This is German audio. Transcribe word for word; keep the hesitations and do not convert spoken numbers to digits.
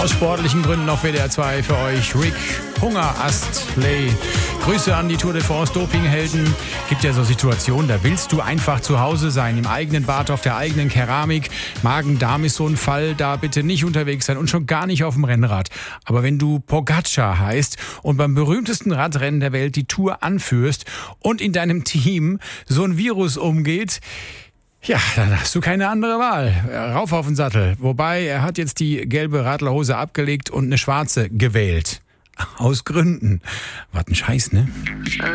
Aus sportlichen Gründen auf W D R zwei für euch Rick Hungerast-Ley. Grüße an die Tour de France Dopinghelden. Gibt ja so Situationen, da willst du einfach zu Hause sein, im eigenen Bad, auf der eigenen Keramik. Magen-Darm ist so ein Fall, da bitte nicht unterwegs sein und schon gar nicht auf dem Rennrad. Aber wenn du Pogacar heißt und beim berühmtesten Radrennen der Welt die Tour anführst und in deinem Team so ein Virus umgeht, ja, dann hast du keine andere Wahl. Rauf auf den Sattel. Wobei, er hat jetzt die gelbe Radlerhose abgelegt und eine schwarze gewählt. Aus Gründen. Was ein Scheiß, ne?